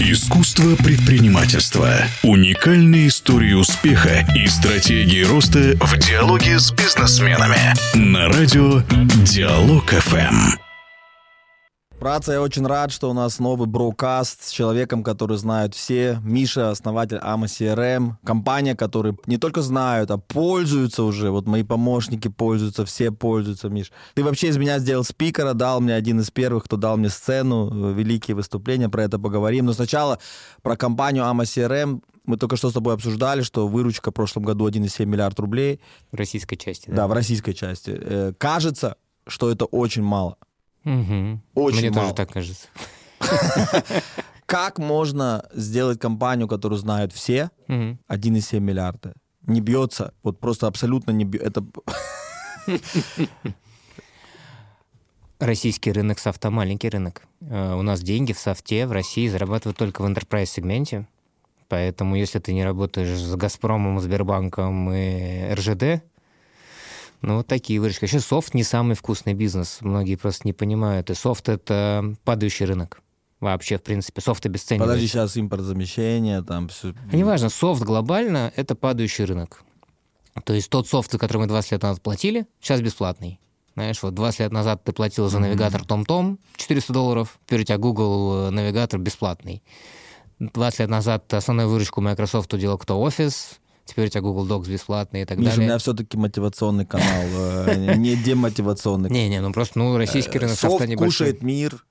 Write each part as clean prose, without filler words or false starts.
Искусство предпринимательства. Уникальные истории успеха и стратегии роста в диалоге с бизнесменами. На радио Диалог ФМ. Братцы, я очень рад, что у нас новый брокаст с человеком, который знают все. Миша, основатель AMA CRM. Компания, которую не только знают, а пользуются уже. Вот мои помощники пользуются, все пользуются, Миш. Ты вообще из меня сделал спикера, дал мне один из первых, кто дал мне сцену, великие выступления, про это поговорим. Но сначала про компанию AMA CRM. Мы только что с тобой обсуждали, что выручка в прошлом году 1,7 миллиарда рублей. В российской части, да? Да, в российской части. Кажется, что это очень мало. Угу. Очень Мне мало. тоже так кажется. Как можно сделать компанию, которую знают все, 1,7 миллиарда? Не бьется, вот просто абсолютно не бьется. Российский рынок софта маленький рынок. У нас деньги в софте в России зарабатывают только в enterprise-сегменте. Поэтому если ты не работаешь с «Газпромом», Сбербанком и РЖД, ну, вот такие выручки. Вообще софт не самый вкусный бизнес. Многие просто не понимают. И софт — это падающий рынок. Вообще, в принципе, софт обесценивается. Подожди, сейчас импортозамещение, там все. Неважно, софт глобально — это падающий рынок. То есть тот софт, за который мы 20 лет назад платили, сейчас бесплатный. Знаешь, вот 20 лет назад ты платил за навигатор TomTom $400, теперь у тебя Google навигатор бесплатный. 20 лет назад основную выручку Microsoft делал кто? Office. Теперь у тебя Google Docs бесплатный и так далее. Миша, у меня все-таки мотивационный канал, не демотивационный. Не, ну просто российский рынок софта небольшой. Кушает мир,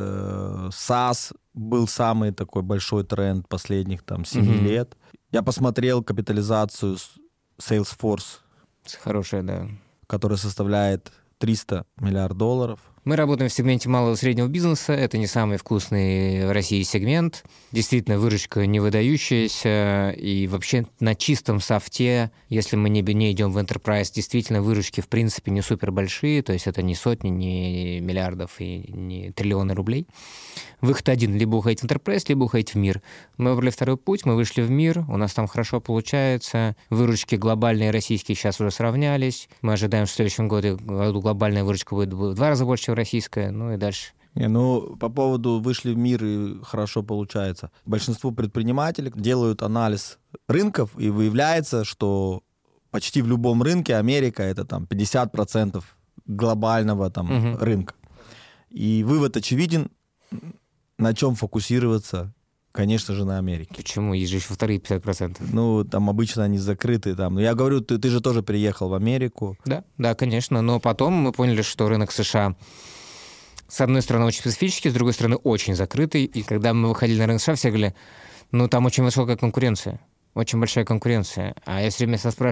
SaaS был самый такой большой тренд последних 7 лет. Я посмотрел капитализацию Salesforce. Хорошая, да. Которая составляет $300 миллиардов. Мы работаем в сегменте малого и среднего бизнеса. Это не самый вкусный в России сегмент. Действительно, выручка не выдающаяся. И вообще на чистом софте, если мы не идем в enterprise, действительно выручки в принципе не супер большие. То есть это не сотни, не миллиардов и не триллионы рублей. Выход один. Либо уходить в enterprise, либо уходить в мир. Мы выбрали второй путь, мы вышли в мир. У нас там хорошо получается. Выручки глобальные российские сейчас уже сравнялись. Мы ожидаем, что в следующем году глобальная выручка будет в 2 раза больше, чем российская, ну и дальше. По поводу вышли в мир и хорошо получается. Большинство предпринимателей делают анализ рынков, и выявляется, что почти в любом рынке Америка — это 50% глобального рынка. И вывод очевиден, на чем фокусироваться, конечно же, на Америке. Почему? Есть же еще вторые 50%. Ну, там обычно они закрыты. Но я говорю, ты же тоже приехал в Америку. Да, конечно. Но потом мы поняли, что рынок США, с одной стороны, очень специфический, с другой стороны, очень закрытый. И когда мы выходили на рынок США, все говорили, там очень высокая конкуренция, очень большая конкуренция. А я все время спрашиваю,